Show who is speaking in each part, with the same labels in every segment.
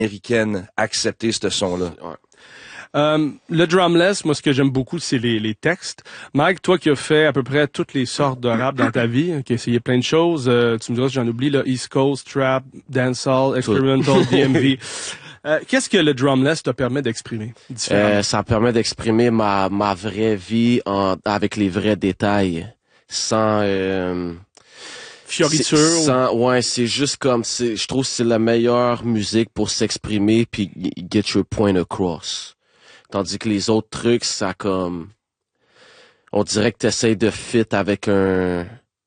Speaker 1: américaine accepter ce son-là.
Speaker 2: Ouais.
Speaker 3: Le drumless, moi, ce que j'aime beaucoup, c'est les textes. Mike, toi qui as fait à peu près toutes les sortes de rap dans ta vie, qui as essayé plein de choses, tu me diras si j'en oublie, là, East Coast, Trap, Dancehall, Experimental, DMV. Qu'est-ce que le drumless te permet d'exprimer?
Speaker 2: Ça permet d'exprimer ma vraie vie avec les vrais détails, sans
Speaker 3: fioriture.
Speaker 2: Ouais, c'est juste comme je trouve que c'est la meilleure musique pour s'exprimer puis get your point across. Tandis que les autres trucs, ça comme on dirait que t'essayes de fit avec un.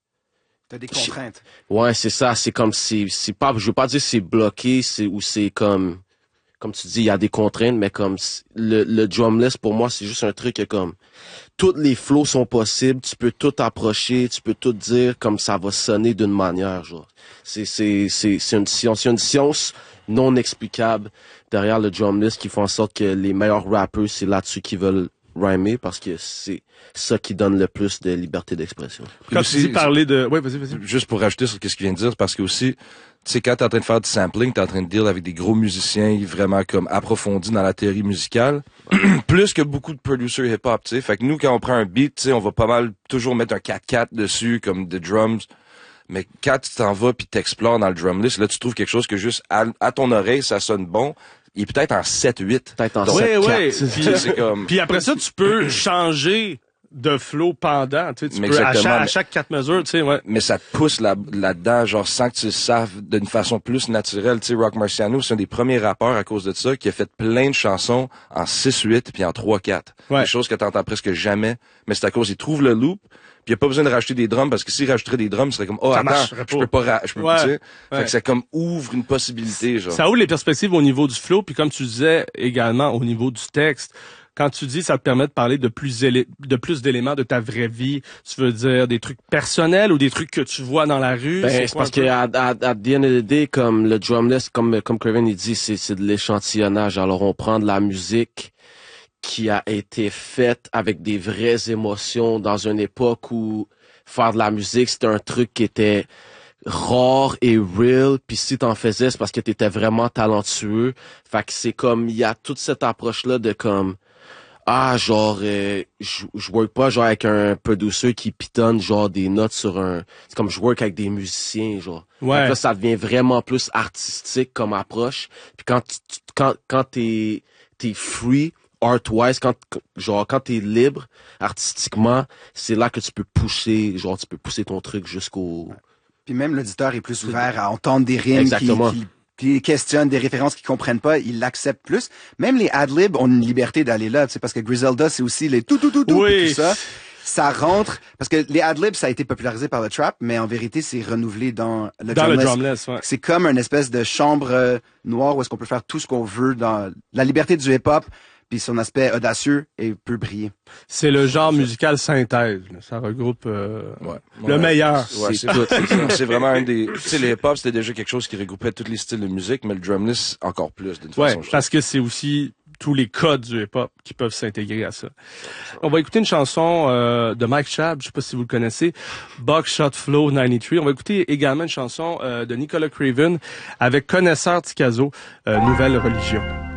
Speaker 4: T'as des contraintes.
Speaker 2: Ouais, c'est ça. C'est comme c'est pas. Je veux pas dire c'est bloqué, ou c'est comme tu dis, il y a des contraintes, mais comme le drumless pour moi, c'est juste un truc que comme tous les flows sont possibles, tu peux tout approcher, tu peux tout dire comme ça va sonner d'une manière, genre. C'est une science non explicable derrière le drumless qui fait en sorte que les meilleurs rappeurs, c'est là-dessus qu'ils veulent rhymer parce que c'est ça qui donne le plus de liberté d'expression.
Speaker 3: Quand tu dis parler de... Ouais, vas-y.
Speaker 1: Juste pour rajouter sur ce qu'il vient de dire, parce que aussi, tu sais, quand t'es en train de faire du sampling, t'es en train de deal avec des gros musiciens vraiment comme approfondis dans la théorie musicale, plus que beaucoup de producers hip-hop, tu sais. Fait que nous, quand on prend un beat, tu sais, on va pas mal toujours mettre un 4/4 dessus, comme des drums. Mais quand tu t'en vas puis t'explores dans le drumless, là, tu trouves quelque chose que juste à ton oreille, ça sonne bon. Il est peut-être en 7/8.
Speaker 2: Peut-être en
Speaker 3: 7/4.
Speaker 1: C'est comme...
Speaker 3: Puis après ça, tu peux changer de flow pendant, tu sais, tu peux
Speaker 1: exactement,
Speaker 3: à chaque 4 mesures, tu sais, ouais.
Speaker 1: Mais ça te pousse là-dedans, genre, sans que tu le saves d'une façon plus naturelle. Tu sais, Rock Marciano, c'est un des premiers rappeurs à cause de ça, qui a fait plein de chansons en 6/8 puis en 3/4.
Speaker 3: Ouais.
Speaker 1: Des choses que t'entends presque jamais. Mais c'est à cause, il trouve le loop, puis il n'y a pas besoin de rajouter des drums, parce que s'il rajouterait des drums, ce serait comme, oh,
Speaker 3: Ça
Speaker 1: attends,
Speaker 3: marcherait
Speaker 1: je peux pas, tu sais.
Speaker 3: Ouais.
Speaker 1: Fait que ça comme ouvre une possibilité, genre.
Speaker 3: Ça ouvre les perspectives au niveau du flow, puis comme tu disais également au niveau du texte. Quand tu dis ça te permet de parler de plus d'éléments de ta vraie vie, tu veux dire des trucs personnels ou des trucs que tu vois dans la rue?
Speaker 2: Ben, c'est parce que à the end of the day, comme le drumless, comme Craven il dit, c'est de l'échantillonnage. Alors on prend de la musique qui a été faite avec des vraies émotions dans une époque où faire de la musique, c'était un truc qui était rare et real, puis si t'en faisais, c'est parce que t'étais vraiment talentueux. Fait que c'est comme, il y a toute cette approche-là de comme, genre, je work pas genre avec un producer qui pitonne genre des notes sur c'est comme je work avec des musiciens, genre.
Speaker 3: Ouais.
Speaker 2: Là, ça devient vraiment plus artistique comme approche. Puis quand t'es free, art-wise, quand t'es libre artistiquement, c'est là que tu peux pousser ton truc jusqu'au...
Speaker 4: Puis même l'auditeur est plus ouvert à entendre des rimes qui questionnent des références qu'ils comprennent pas, ils l'acceptent plus. Même les ad-libs ont une liberté d'aller là, tu sais, parce que Griselda, c'est aussi les tout,
Speaker 3: oui.
Speaker 4: tout ça. Ça rentre, parce que les ad-libs, ça a été popularisé par le trap, mais en vérité, c'est renouvelé dans le
Speaker 3: drumless. Ouais.
Speaker 4: C'est comme une espèce de chambre noire où est-ce qu'on peut faire tout ce qu'on veut dans la liberté du hip-hop, puis son aspect audacieux et peut briller.
Speaker 3: C'est le genre musical synthèse. Là. Ça regroupe le meilleur.
Speaker 1: Ouais, c'est vraiment un des... Tu sais, le hip-hop, c'était déjà quelque chose qui regroupait tous les styles de musique, mais le drumless, encore plus, d'une façon.
Speaker 3: Ouais, parce que c'est aussi tous les codes du hip-hop qui peuvent s'intégrer à ça. On va écouter une chanson de Mike Schaap, je sais pas si vous le connaissez, Buckshot Flow 93. On va écouter également une chanson de Nicolas Craven avec Connaisseur Ticazo, Nouvelle Religion.